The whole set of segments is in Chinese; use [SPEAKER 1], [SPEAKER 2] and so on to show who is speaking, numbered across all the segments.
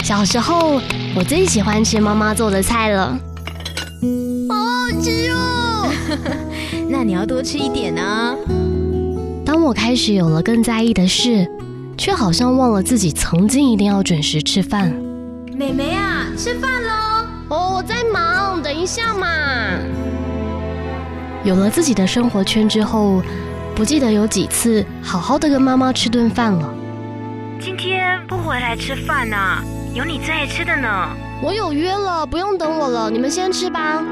[SPEAKER 1] 小时候我最喜欢吃妈妈做的菜了，
[SPEAKER 2] 好好吃哦！
[SPEAKER 3] 那你要多吃一点啊。
[SPEAKER 1] 当我开始有了更在意的事，却好像忘了自己曾经一定要准时吃饭。
[SPEAKER 3] 妹妹啊，吃饭咯！
[SPEAKER 1] 哦，我在忙，等一下嘛。有了自己的生活圈之后，不记得有几次好好的跟妈妈吃顿饭了。
[SPEAKER 2] 今天不回来吃饭啊？有你最爱吃的呢。
[SPEAKER 1] 我有约了，不用等我了，你们先吃吧。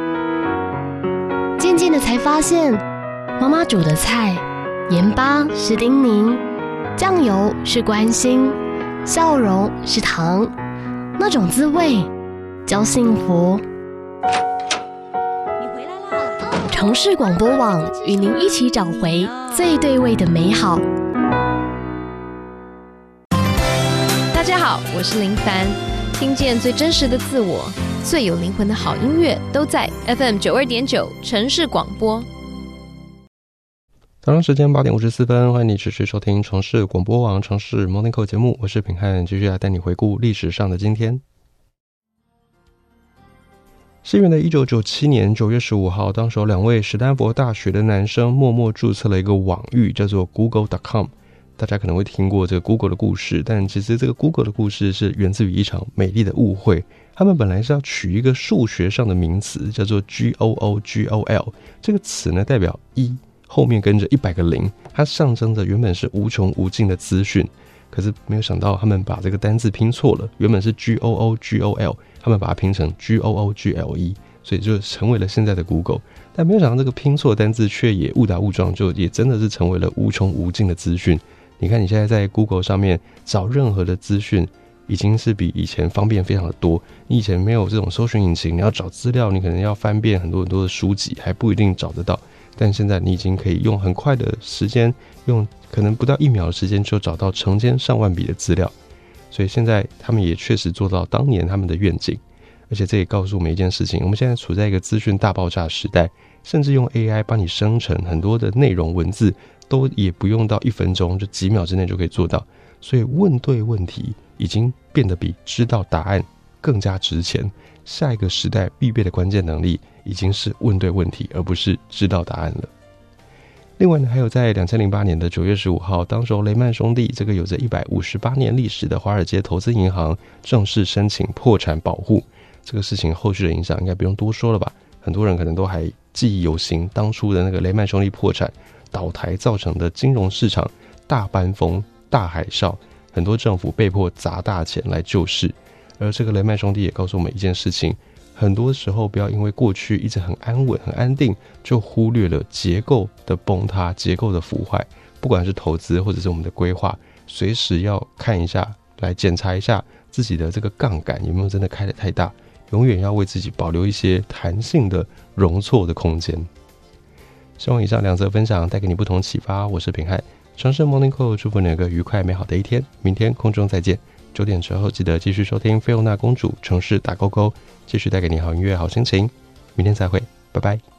[SPEAKER 1] 渐渐的才发现，妈妈煮的菜，盐巴是叮咛，酱油是关心，笑容是糖，那种滋味叫幸福。
[SPEAKER 3] 你回来啦！
[SPEAKER 1] 城市广播网与您一起找回最对味的美好。
[SPEAKER 3] 大家好，我是林凡，听见最真实的自我，最有灵魂的好音乐都在 FM92.9 城市广播。
[SPEAKER 4] 早上时间8点54分，欢迎你持续收听城市广播网城市 Morning Call 节目，我是品汉，继续来带你回顾历史上的今天。西元的1997年9月15号，当时有2位史丹佛大学的男生默默注册了一个网域，叫做 Google.com。大家可能会听过这个 Google 的故事，但其实这个 Google 的故事是源自于一场美丽的误会。他们本来是要取一个数学上的名词，叫做 GOOGOL， 这个词呢代表1，后面跟着100个0，它象征着原本是无穷无尽的资讯。可是没有想到他们把这个单字拼错了，原本是 GOOGOL， 他们把它拼成 GOOGLE， 所以就成为了现在的 Google。但没有想到这个拼错单字却也误打误撞，就也真的是成为了无穷无尽的资讯。你看你现在在 Google 上面找任何的资讯，已经是比以前方便非常的多。你以前没有这种搜寻引擎，你要找资料，你可能要翻遍很多很多的书籍，还不一定找得到。但现在你已经可以用很快的时间，用可能不到1秒的时间就找到成千上万笔的资料。所以现在他们也确实做到当年他们的愿景。而且这也告诉我们一件事情，我们现在处在一个资讯大爆炸时代，甚至用 AI 帮你生成很多的内容文字，都也不用到1分钟，就几秒之内就可以做到。所以问对问题已经变得比知道答案更加值钱。下一个时代必备的关键能力已经是问对问题，而不是知道答案了。另外呢，还有在2008年的9月15号，当时雷曼兄弟这个有着158年历史的华尔街投资银行正式申请破产保护。这个事情后续的影响应该不用多说了吧，很多人可能都还记忆犹新，当初的那个雷曼兄弟破产倒台造成的金融市场大搬风大海啸，很多政府被迫砸大钱来救市。而这个雷曼兄弟也告诉我们一件事情，很多时候不要因为过去一直很安稳很安定，就忽略了结构的崩塌，结构的腐坏。不管是投资或者是我们的规划，随时要看一下，来检查一下自己的这个杠杆有没有真的开得太大，永远要为自己保留一些弹性的容错的空间。希望以上2则分享带给你不同启发。我是品汉，城市 Morning Call， 祝福你有个愉快美好的一天，明天空中再见。9点之后记得继续收听菲欧娜公主城市打勾勾，继续带给你好音乐好心情。明天再会，拜拜。